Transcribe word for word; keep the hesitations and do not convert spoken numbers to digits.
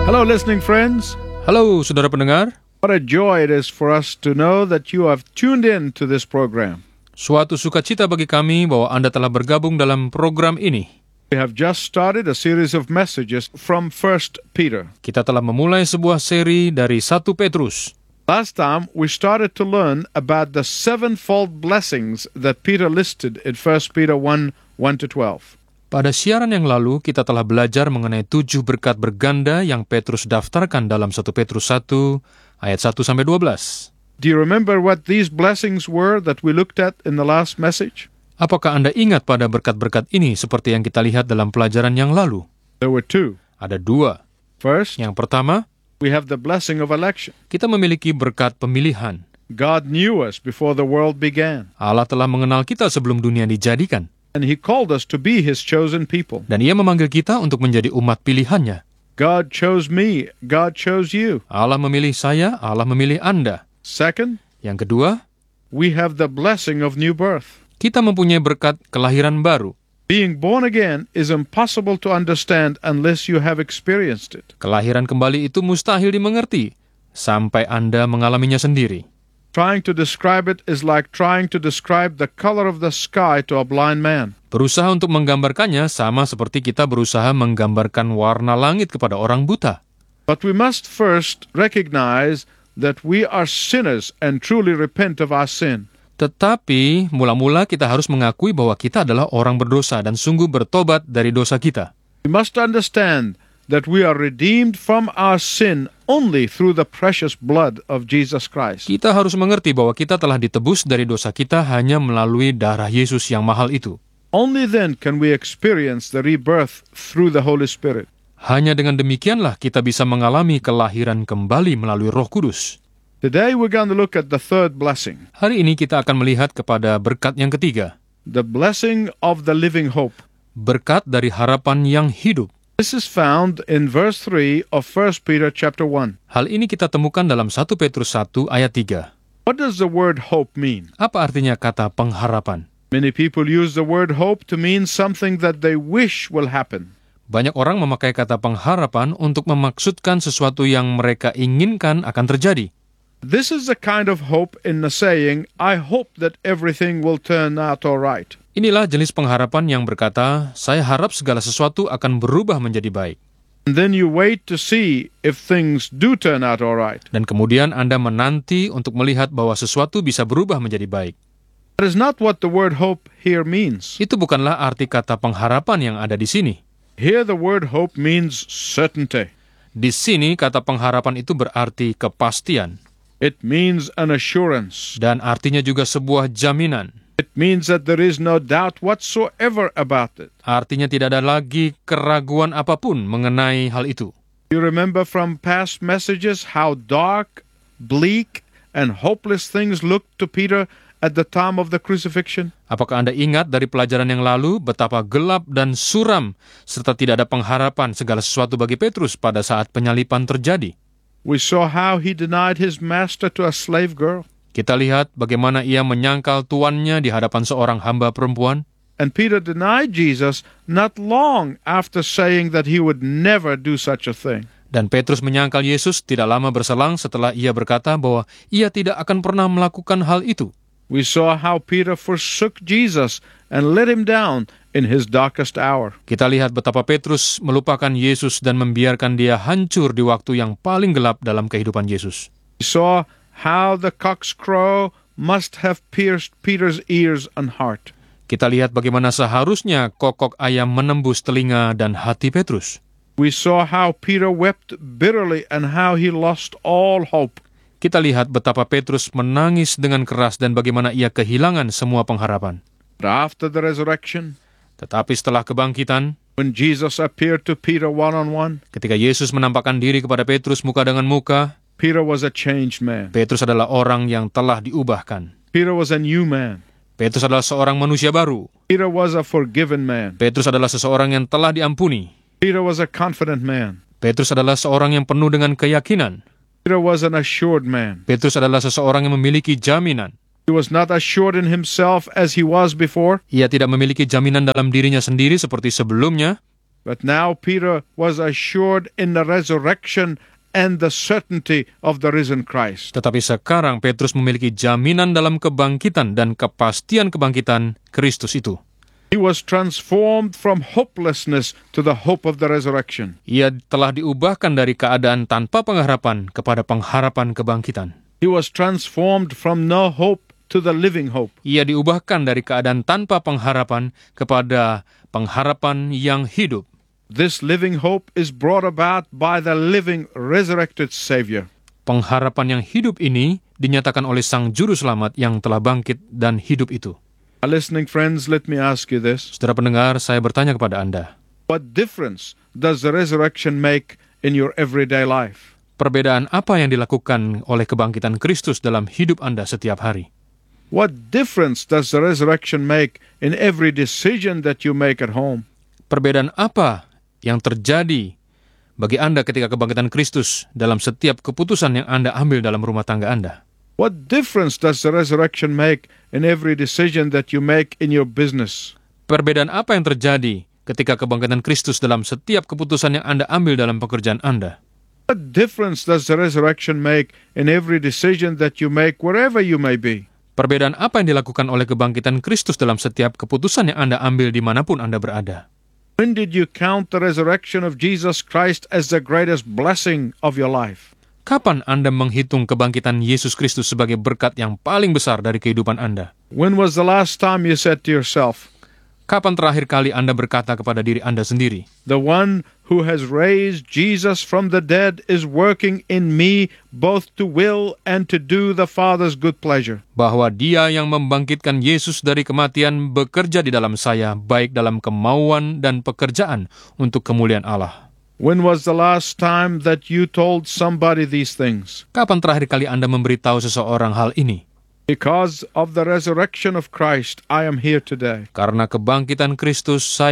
Hello, listening friends. Halo, saudara pendengar. What a joy it is for us to know that you have tuned in to this program. Suatu sukacita bagi kami bahwa Anda telah bergabung dalam program ini. We have just started a series of messages from First Peter. Kita telah memulai sebuah seri dari satu Petrus. Last time, we started to learn about the sevenfold blessings that Peter listed in First Peter one, one to twelve. Pada siaran yang lalu, kita telah belajar mengenai tujuh berkat berganda yang Petrus daftarkan dalam satu Petrus satu, ayat satu sampai dua belas. Do you remember what these blessings were that we looked at in the last message? Apakah Anda ingat pada berkat-berkat ini seperti yang kita lihat dalam pelajaran yang lalu? There were two. Ada dua. First, Yang pertama, we have the blessing of election. kita memiliki berkat pemilihan. God knew us before the world began, Allah telah mengenal kita sebelum dunia dijadikan. and He called us to be His chosen people. Dan Ia memanggil kita untuk menjadi umat pilihannya. God chose me. God chose you. Allah memilih saya, Allah memilih Anda. Second, Yang kedua, we have the blessing of new birth. kita mempunyai berkat kelahiran baru. Being born again is impossible to understand unless you have experienced it. Kelahiran kembali itu mustahil dimengerti sampai Anda mengalaminya sendiri. Trying to describe it is like trying to describe the color of the sky to a blind man. Berusaha untuk menggambarkannya sama seperti kita berusaha menggambarkan warna langit kepada orang buta. But we must first recognize that we are sinners and truly repent of our sin. Tetapi, mula-mula kita harus mengakui bahwa kita adalah orang berdosa dan sungguh bertobat dari dosa kita. We must understand that we are redeemed from our sin only through the precious blood of Jesus Christ. Kita harus mengerti bahwa kita telah ditebus dari dosa kita hanya melalui darah Yesus yang mahal itu. Only then can we experience the rebirth through the Holy Spirit. Hanya dengan demikianlah kita bisa mengalami kelahiran kembali melalui Roh Kudus. Today we're going to look at the third blessing, Hari ini kita akan melihat kepada berkat yang ketiga, the blessing of the living hope. berkat dari harapan yang hidup. This is found in verse three of First Peter chapter one. Hal ini kita temukan dalam satu Petrus satu ayat tiga. What does the word hope mean? Apa artinya kata pengharapan? Many people use the word hope to mean something that they wish will happen. Banyak orang memakai kata pengharapan untuk memaksudkan sesuatu yang mereka inginkan akan terjadi. This is the kind of hope in the saying, I hope that everything will turn out all right. Inilah jenis pengharapan yang berkata, saya harap segala sesuatu akan berubah menjadi baik. And then you wait to see if things do turn out all right. Dan kemudian Anda menanti untuk melihat bahwa sesuatu bisa berubah menjadi baik. That is not what the word hope here means. Itu bukanlah arti kata pengharapan yang ada di sini. Here the word hope means certainty. Di sini kata pengharapan itu berarti kepastian. It means an assurance. Dan artinya juga sebuah jaminan. It means that there is no doubt whatsoever about it. Artinya tidak ada lagi keraguan apapun mengenai hal itu. You remember from past messages how dark, bleak, and hopeless things looked to Peter at the time of the crucifixion? Apakah Anda ingat dari pelajaran yang lalu betapa gelap dan suram serta tidak ada pengharapan segala sesuatu bagi Petrus pada saat penyalipan terjadi? We saw how he denied his master to a slave girl. Kita lihat bagaimana ia menyangkal tuannya di hadapan seorang hamba perempuan. And Peter denied Jesus not long after saying that he would never do such a thing. Dan Petrus menyangkal Yesus tidak lama berselang setelah ia berkata bahwa ia tidak akan pernah melakukan hal itu. We saw how Peter forsook Jesus and let him down in his darkest hour. Kita lihat betapa Petrus melupakan Yesus dan membiarkan dia hancur di waktu yang paling gelap dalam kehidupan Yesus. We saw how the cock's crow must have pierced Peter's ears and heart. Kita lihat bagaimana seharusnya kokok ayam menembus telinga dan hati Petrus. We saw how Peter wept bitterly and how he lost all hope. Kita lihat betapa Petrus menangis dengan keras dan bagaimana ia kehilangan semua pengharapan. But after the resurrection, Tetapi setelah kebangkitan, when Jesus appeared to Peter one-on-one, ketika Yesus menampakkan diri kepada Petrus muka dengan muka, Peter was a changed man. Petrus adalah orang yang telah diubahkan. Peter was a new man. Petrus adalah seorang manusia baru. Peter was a forgiven man. Petrus adalah seseorang yang telah diampuni. Peter was a confident man. Petrus adalah seorang yang penuh dengan keyakinan. Peter was an assured man. Petrus adalah seseorang yang memiliki jaminan. He was not assured in himself as he was before. Ia tidak memiliki jaminan dalam dirinya sendiri seperti sebelumnya. But now Peter was assured in the resurrection and the certainty of the risen Christ. Tetapi sekarang Petrus memiliki jaminan dalam kebangkitan dan kepastian kebangkitan Kristus itu. He was transformed from hopelessness to the hope of the resurrection. Ia telah diubahkan dari keadaan tanpa pengharapan kepada pengharapan kebangkitan. He was transformed from no hope to the living hope. Ia diubahkan dari keadaan tanpa pengharapan kepada pengharapan yang hidup. This living hope is brought about by the living resurrected Savior. Pengharapan yang hidup ini dinyatakan oleh Sang Juru Selamat yang telah bangkit dan hidup itu. Listening friends, let me ask you this. Saudara pendengar, saya bertanya kepada Anda. What difference does the resurrection make in your everyday life? Perbedaan apa yang dilakukan oleh kebangkitan Kristus dalam hidup Anda setiap hari? What difference does the resurrection make in every decision that you make at home? Perbedaan apa yang terjadi bagi Anda ketika kebangkitan Kristus dalam setiap keputusan yang Anda ambil dalam rumah tangga Anda? What difference does the resurrection make in every decision that you make in your business? Perbedaan apa yang terjadi ketika kebangkitan Kristus dalam setiap keputusan yang Anda ambil dalam pekerjaan Anda? What difference does the resurrection make in every decision that you make wherever you may be? Perbedaan apa yang dilakukan oleh kebangkitan Kristus dalam setiap keputusan yang Anda ambil dimanapun Anda berada? When did you count the resurrection of Jesus Christ as the greatest blessing of your life? Kapan Anda menghitung kebangkitan Yesus Kristus sebagai berkat yang paling besar dari kehidupan Anda? When was the last time you said to yourself, Kapan terakhir kali Anda berkata kepada diri Anda sendiri, the one who has raised Jesus from the dead is working in me both to will and to do the Father's good pleasure? bahwa Dia yang membangkitkan Yesus dari kematian bekerja di dalam saya, baik dalam kemauan dan pekerjaan untuk kemuliaan Allah? When was the last time that you told somebody these things? Kapan terakhir kali Anda memberitahu seseorang hal ini? Because of the resurrection of Christ, I am here today. Karena kebangkitan Kristus, saya